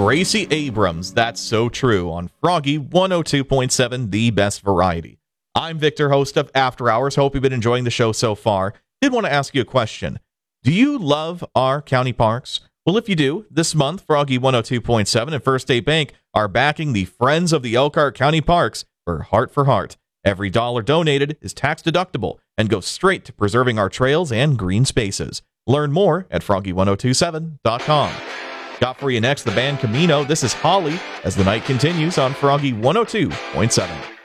Gracie Abrams, that's so true, on Froggy 102.7, the best variety. I'm Victor, host of After Hours. Hope you've been enjoying the show so far. Did want to ask you a question. Do you love our county parks? Well, if you do, this month, Froggy 102.7 and First State Bank are backing the Friends of the Elkhart County Parks for Heart. Every dollar donated is tax deductible and goes straight to preserving our trails and green spaces. Learn more at froggy1027.com. Got for you next the band Camino. This is Holly as the night continues on Froggy 102.7.